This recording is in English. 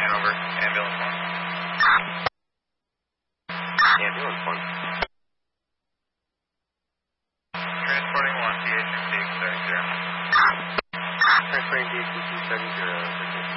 Hanover, ambulance 1. Ambulance 1. Transporting 1, DHMC 70. Transporting DHMC 70.